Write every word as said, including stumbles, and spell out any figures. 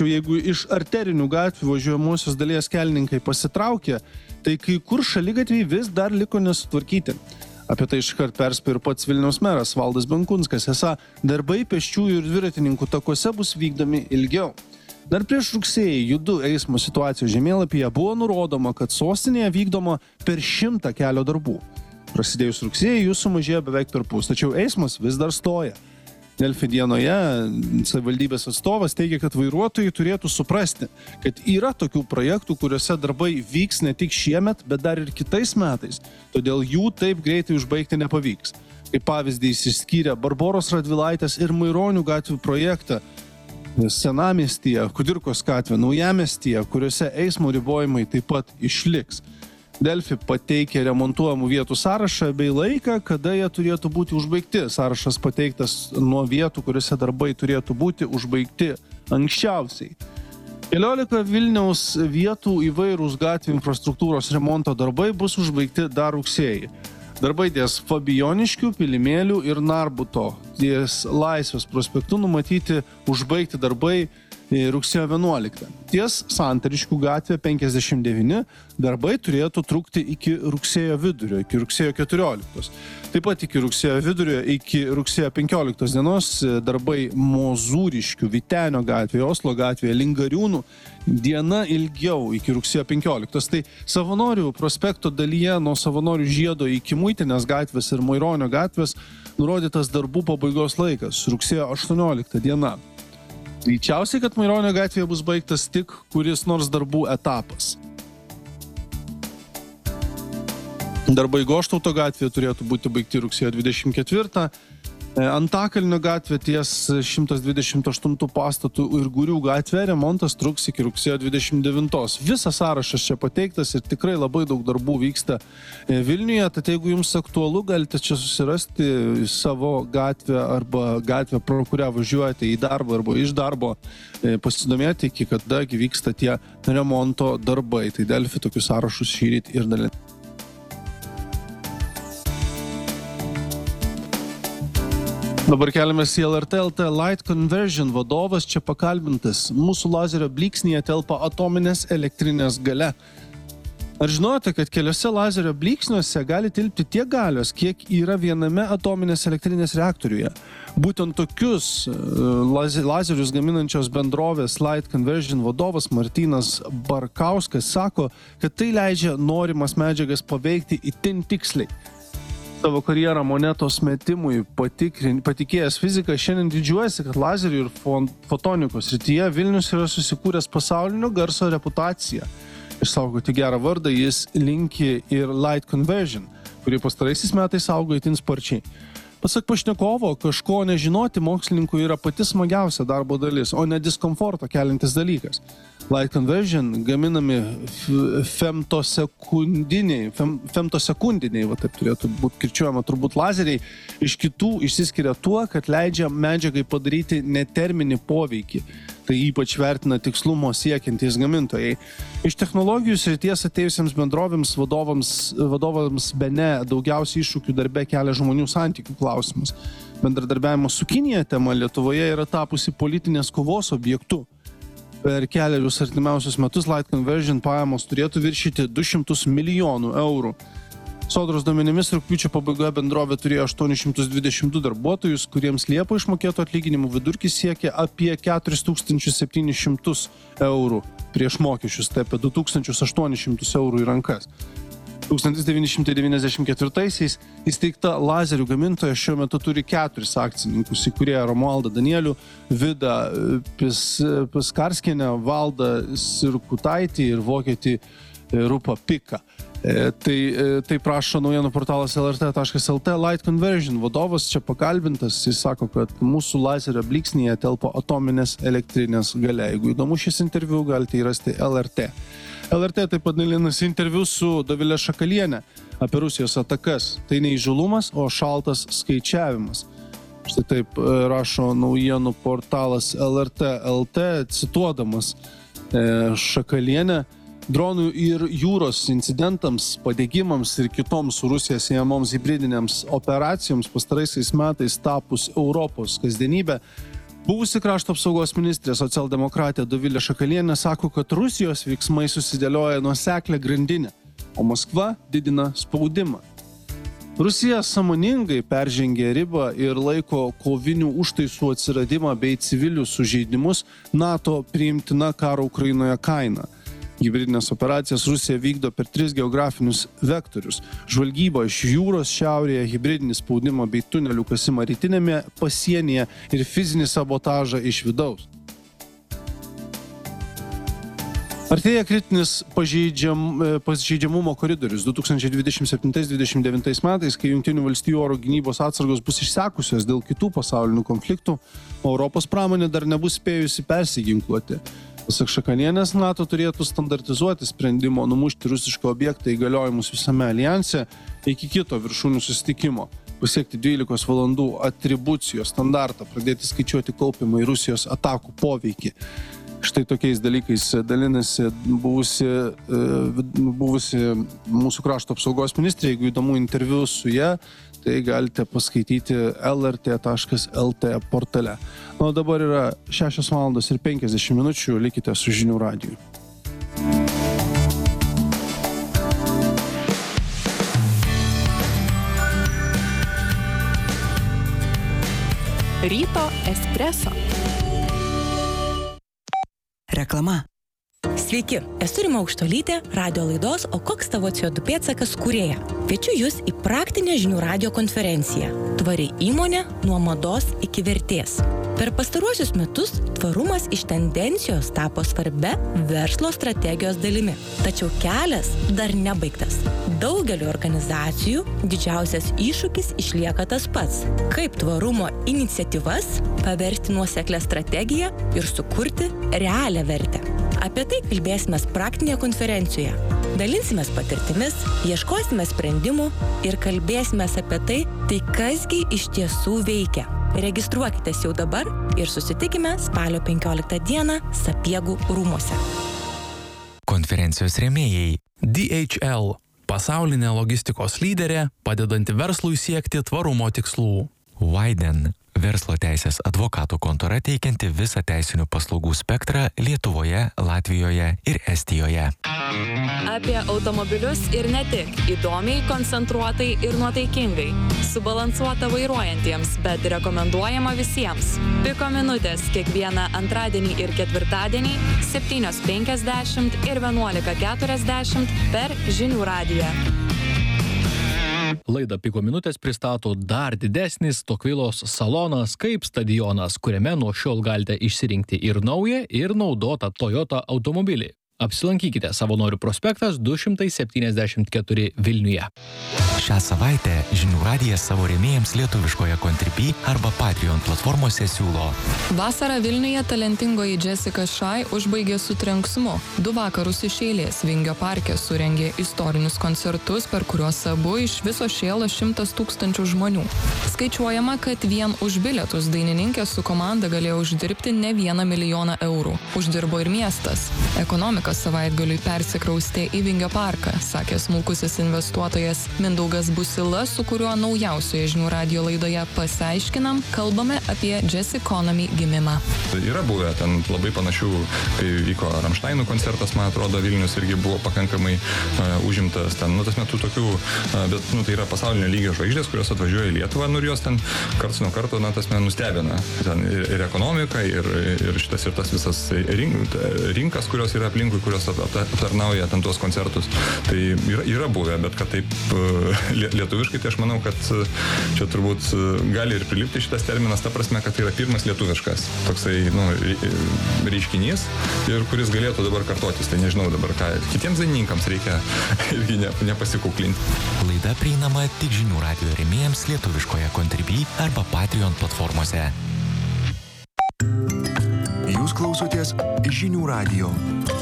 Jeigu iš arterinių gatvių važiuojamosios dalies kelininkai pasitraukė, tai kai kur šaligatviai vis dar liko nesutvarkyti. Apie tai iškart perspėjo ir pats Vilniaus meras Valdas Benkunskas. Esą darbai pėsčiųjų ir dviratininkų takuose bus vykdomi ilgiau. Dar prieš rugsėjį judų eismo situacijos žemėlapyje buvo nurodoma, kad sostinėje vykdoma per šimtą kelio darbų. Prasidėjus rugsėjį jų sumažėjo beveik per pus, tačiau eismas vis dar stoja. Delfi dienoje savivaldybės atstovas teigia, kad vairuotojai turėtų suprasti, kad yra tokių projektų, kuriuose darbai vyks ne tik šiemet, bet dar ir kitais metais, todėl jų taip greitai užbaigti nepavyks. Kaip pavyzdį išskyrė Barboros Radvilaitės ir Maironių gatvių projektą Senamiestyje, Kudirkos gatvė, Naujamiestyje, kuriuose eismo ribojimai taip pat išliks. Delfi pateikė remontuojamų vietų sąrašą bei laiką, kada jie turėtų būti užbaigti. Sąrašas pateiktas nuo vietų, kuriuose darbai turėtų būti užbaigti anksčiausiai. Keliolika Vilniaus vietų įvairūs gatvių infrastruktūros remonto darbai bus užbaigti dar rugsėjį. Darbai ties Fabijoniškių, Pilimėlių ir Narbuto. Ties Laisvės prospektu numatyti užbaigti darbai rugsėjo vienuoliktą. Ties Santariškių gatvė penkiasdešimt devyni darbai turėtų trukti iki rugsėjo vidurio, iki rugsėjo keturioliktos. Taip pat iki rugsėjo vidurio, iki rugsėjo penkioliktos dienos darbai Mozūriškių, Vytenio gatvėje, Oslo gatvėje, Lingariūnų diena ilgiau iki rugsėjo penkioliktos. Tai Savanorių prospekto dalyje nuo Savanorių žiedo iki Muitinės gatvės ir Maironio gatvės nurodytas darbų pabaigos laikas – rugsėjo aštuoniolikta diena. Greičiausiai, kad Maironio gatvėje bus baigtas tik kuris nors darbų etapas. Darbai Goštauto gatvėje turėtų būti baigti rugsėjo dvidešimt ketvirtą. Antakalnio gatvė ties šimtas dvidešimt aštuntu pastatu ir Gurių gatvė remontas truks iki rugsėjo dvidešimt devintos. Visas sąrašas čia pateiktas ir tikrai labai daug darbų vyksta Vilniuje, tad jeigu jums aktualu, galite čia susirasti savo gatvę arba gatvę, pro kurią važiuojate į darbą arba iš darbo, pasidomėti, iki kada vyksta tie remonto darbai. Tai Delfi tokius sąrašus šįryt ir dalinti. Dabar keliamės į L R T L T. Light Conversion vadovas čia pakalbintas. Mūsų lazerio blyksnyje telpa atominės elektrinės galia. Ar žinote, kad keliose lazerio blyksniuose gali tilpti tiek galios, kiek yra viename atominės elektrinės reaktoriuje? Būtent tokius lazerius gaminančios bendrovės Light Conversion vadovas Martynas Barkauskas sako, kad tai leidžia norimas medžiagas paveikti itin tiksliai. Savo karjerą monetos metimui patikėjęs fizikas šiandien didžiuojasi, kad lazerių ir fotonikos srityje Vilnius yra susikūręs pasaulinio garso reputaciją. Išsaugoti gerą vardą jis linki ir Light Conversion, kurį pastaraisiais metais augo itin sparčiai. Pasak pašnekovo, kažko nežinoti mokslininkų yra pati smagiausia darbo dalis, o ne diskomforto keliantis dalykas. Light Conversion gaminami femtosekundiniai, fem, femtosekundiniai, va taip turėtų būti kirčiuojama turbūt lazeriai, iš kitų išsiskiria tuo, kad leidžia medžiagai padaryti neterminį poveikį. Tai ypač vertina tikslumo siekiantys gamintojai. Iš technologijų srities atėjusiems bendrovėms vadovams, vadovams bene daugiausiai iššūkių darbe kelia žmonių santykių klausimas. Bendradarbiavimo su Kinija tema Lietuvoje yra tapusi politinės kovos objektu. Per keliarius artimiausius metus Light Conversion pajamos turėtų viršyti du šimtus milijonų eurų. Sodros duomenimis rugpjūčio pabaigoje bendrovė turėjo aštuonis šimtus dvidešimt du darbuotojus, kuriems Liepą išmokėto atlyginimų vidurkis siekia apie keturis tūkstančius septynis šimtus eurų prieš mokesčius, tai apie du tūkstančius aštuonis šimtus eurų į rankas. tūkstantis devyni šimtai devyniasdešimt ketvirtaisiais įsteigta lazerių gamintoja šiuo metu turi keturis akcininkus, įkūrėją Romualdą Danielių, Vidą Pis, Piskarskienę, Valdą Sirkutaitį ir vokietį Rupą Piką. E, tai, e, tai prašo naujienų portalas L R T taškas L T. Light Conversion vadovas čia pakalbintas, jis sako, kad mūsų lazerio blyksnyje telpa atominės elektrinės galia. Jeigu įdomu šis interviu, galite įrasti L R T. L R T taip pat dalinasi interviu su Dovilė Šakalienė apie Rusijos atakas. Tai ne įžūlumas, o šaltas skaičiavimas. Štai taip rašo naujienų portalas L R T L T, cituodamas e, Šakalienę. Dronų ir jūros incidentams, padegimams ir kitoms su Rusija siejamoms hibridinėms operacijoms pastaraisiais metais tapus Europos kasdienybę, Buvusi krašto apsaugos ministrė socialdemokratė Dovilė Šakalienė sako, kad Rusijos veiksmai susidėlioja nuoseklią grandinę, o Maskva didina spaudimą. Rusija sąmoningai peržengė ribą ir laiko kovinių užtaisų atsiradimą bei civilių sužeidimus NATO priimtina karo Ukrainoje kaina. Hibridinės operacijas Rusija vykdo per tris geografinius vektorius – žvalgybą iš jūros šiaurėje, hibridinį spaudimą bei tunelių kasimą rytinėme pasienyje ir fizinį sabotažą iš vidaus. Artėja kritinis pažeidžiam, pažeidžiamumo koridorius du tūkstančiai dvidešimt septintais dvidešimt devintais metais, kai Jungtinių valstijų oro gynybos atsargos bus išsekusios dėl kitų pasaulinių konfliktų, Europos pramonė dar nebus spėjusi persiginkluoti. Pasak Šakalienės, NATO turėtų standartizuoti sprendimo numušti rusišką objektą įgaliojimus visame alijanse iki kito viršūnių susitikimo, pasiekti dvylikos valandų atribucijos standartą, pradėti skaičiuoti kaupiamą į Rusijos atakų poveikį. Štai tokiais dalykais dalinasi buvusi, buvusi mūsų krašto apsaugos ministrė. Jeigu įdomu interviu su ja, tai galite paskaityti el er tė taškas el tė portale. O dabar yra šešios valandos ir penkiasdešimt minučių, likite su Žinių radiju. Ryto espreso. Reklama. Sveiki, esu Rima Aukštuolytė, radio laidos O koks tavo C O du pėdsakas kūrėja. Kviečiu jūs į praktinę Žinių radijo konferenciją Tvari įmonė nuo mados iki vertės. Per pastaruosius metus tvarumas iš tendencijos tapo svarbia verslo strategijos dalimi. Tačiau kelias dar nebaigtas. Daugeliu organizacijų didžiausias iššūkis išlieka tas pats. Kaip tvarumo iniciatyvas paversti nuoseklią strategiją ir sukurti realią vertę. Apie tai kalbėsime praktinėje konferencijoje. Dalinsimės patirtimis, ieškosime sprendimų ir kalbėsime apie tai, tai kasgi iš tiesų veikia. Registruokitės jau dabar ir susitikime spalio penkioliktą dieną Sapiegų rūmuose. Konferencijos rėmėjai D H L – pasaulinė logistikos lyderė, padedanti verslui siekti tvarumo tikslų. Widen – verslo teisės advokatų kontora teikianti visą teisinių paslaugų spektrą Lietuvoje, Latvijoje ir Estijoje. Apie automobilius ir ne tik. Įdomiai, koncentruotai ir nuotaikingai. Subalansuota vairuojantiems, bet rekomenduojama visiems. Piko minutės kiekvieną antradienį ir ketvirtadienį septynios penkiasdešimt ir vienuolika keturiasdešimt per Žinių radiją. Laidą Piko minutės pristato dar didesnis Tokvilos salonas kaip stadionas, kuriame nuo šiol galite išsirinkti ir naują, ir naudotą Toyota automobilį. Apsilankykite Savanorių prospektas du šimtai septyniasdešimt keturi Vilniuje. Šią savaitę Žinių radijas savo rėmėjams lietuviškoje Contribui arba Patreon platformose siūlo. Vasarą Vilniuje talentingoji Jessica Shy užbaigė su trenksmu. Du vakarus iš eilės Vingio parke surengė istorinius koncertus, per kuriuos abu iš viso šėlo šimtas tūkstančių žmonių. Skaičiuojama, kad vien už bilietus dainininkė su komanda galėjo uždirbti ne vieną milijoną eurų. Uždirbo ir miestas. Ekonomika savaitgaliui persikraustė į Vingio parką, sakė smulkusis investuotojas Mindaugas Busila, su kuriuo naujausioje Žinių radijo laidoje Pasiaiškinam, kalbame apie Jessiconomy gimimą. Yra buvę ten labai panašių, kai vyko Rammsteinų koncertas, man atrodo, Vilnius irgi buvo pakankamai uh, užimtas ten, nu, tas metu tokių, uh, bet, nu, tai yra pasaulinio lygio žvaigždės, kurios atvažiuoja į Lietuvą, nu, ir jos ten karts nuo karto, na, tas man nustebina. Ten ir, ir ekonomika, ir, ir šitas ir tas visas rink, rinkas, kurios yra aplinkui, kurios aptarnauja ten tuos koncertus. Tai yra, yra buvę, bet kad taip lietuviškai, tai aš manau, kad čia turbūt gali ir prilipti šitas terminas, ta prasme, kad tai yra pirmas lietuviškas toksai, nu, reiškinys, ir kuris galėtų dabar kartotis. Tai nežinau dabar, ką kitiems dainininkams reikia irgi ne, nepasikuklinti. Laida prieinama tik Žinių radijo rėmėjams lietuviškoje Contribui arba Patreon platformose. Jūs klausotės Žinių radijo.